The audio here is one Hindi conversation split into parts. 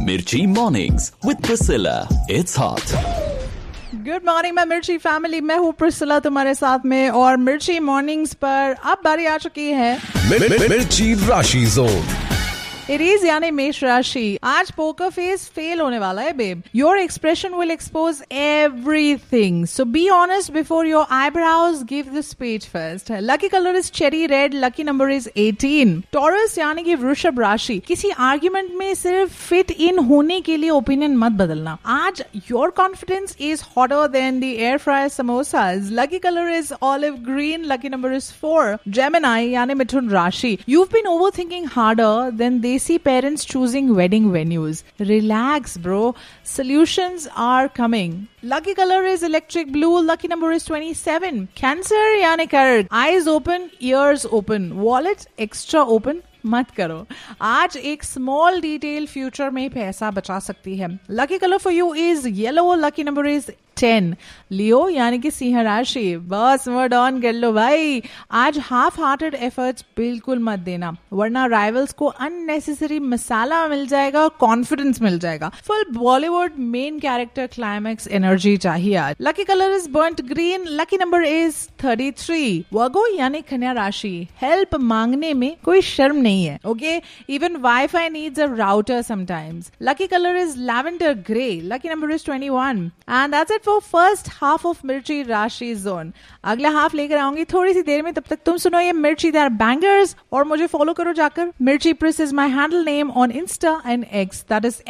Mirchi Mornings with Priscilla. It's hot. Good morning, मैं मिर्ची फैमिली, मैं हूँ प्रिसिला तुम्हारे साथ में। और मिर्ची मॉर्निंग्स पर अब बारी आ चुकी है मिर्ची राशि जोन। एरीज यानी मेष राशि। आज पोकर फेस फेल होने वाला है babe. Your expression will expose everything, so be honest before your eyebrows. Give the speech first. Lucky colour is cherry red, lucky number is 18। Taurus यानी कि वृषभ राशि। किसी आर्ग्यूमेंट में सिर्फ फिट इन होने के लिए ओपिनियन मत बदलना। आज your confidence is hotter then the air fryer samosas. Lucky colour is olive green, lucky number is 4। Gemini यानी मिथुन राशि। You've been overthinking harder than they see parents choosing wedding venues. Relax, bro. Solutions are coming. Lucky color is electric blue. Lucky number is 27. Cancer यानी कर्क. Eyes open, ears open. Wallet extra open. मत करो। आज एक स्मॉल डिटेल फ्यूचर में पैसा बचा सकती है। Lucky colour for you is yellow, lucky number is 10। लियो यानी कि सिंह राशि। बस वर्ड ऑन कर लो भाई। आज हाफ हार्टेड एफर्ट्स बिल्कुल मत देना, वरना राइवल्स को अननेसेसरी मसाला मिल जाएगा, कॉन्फिडेंस मिल जाएगा। Full Bollywood main character climax energy चाहिए आज। Lucky colour is burnt green, lucky number is 33। वर्गो यानी कन्या राशि। हेल्प मांगने में कोई शर्म नहीं है, okay? Even wifi needs a router sometimes. Lucky colour is lavender grey, lucky number is 21। And that's it for first half of मिर्ची राशि जोन। अगला हाफ लेकर आऊंगी थोड़ी सी देर में, तब तक तुम सुनो ये मिर्ची देयर बैंगर्स और मुझे फॉलो करो जाकर। मिर्ची प्रिस is my handle name on Insta and x, that is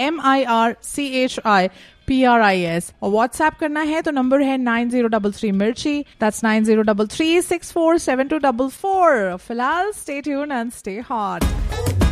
MIRCHIPRIS। और व्हाट्सएप करना है तो नंबर है 9033 मिर्ची, दैट्स 9033647244। फिलहाल stay tune and stay hot.